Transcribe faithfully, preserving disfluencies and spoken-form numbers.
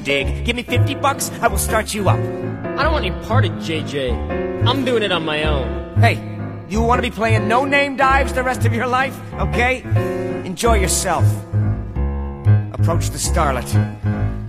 dig? Give me fifty bucks, I will start you up. I don't want any part of J J. I'm doing it on my own. Hey, you want to be playing no-name dives the rest of your life? Okay? Enjoy yourself. Approach the starlet.